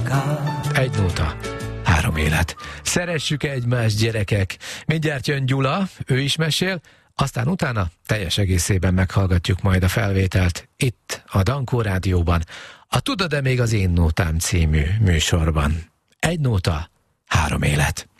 Egy nóta, 3 élet. Szeressük egymást, gyerekek. Mindjárt jön Gyula, ő is mesél, aztán utána teljes egészében meghallgatjuk majd a felvételt itt, a Dankó Rádióban, a Tudod-e még az én nótám című műsorban. Egy nóta, 3 élet.